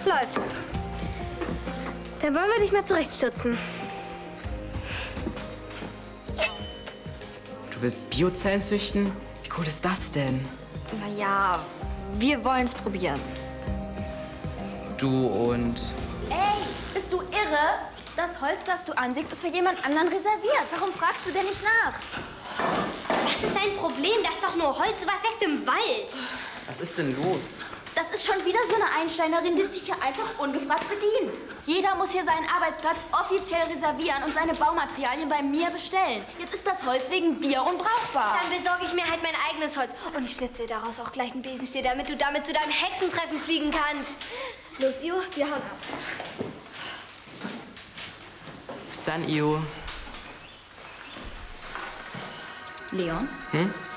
Läuft. Dann wollen wir dich mal zurechtstutzen. Du willst Biozellen züchten? Wie cool ist das denn? Naja, wir wollen es probieren. Du und... Ey, bist du irre? Das Holz, das du ansiehst, ist für jemand anderen reserviert. Warum fragst du denn nicht nach? Was ist dein Problem? Das ist doch nur Holz. Sowas wächst im Wald. Was ist denn los? Das ist schon wieder so eine Einsteinerin, die sich hier einfach ungefragt bedient. Jeder muss hier seinen Arbeitsplatz offiziell reservieren und seine Baumaterialien bei mir bestellen. Jetzt ist das Holz wegen dir unbrauchbar. Dann besorge ich mir halt mein eigenes Holz. Und ich schnitze dir daraus auch gleich einen Besenstiel, damit du damit zu deinem Hexentreffen fliegen kannst. Los, Io, wir hauen ab. Bis dann, Io. Leon? Hm?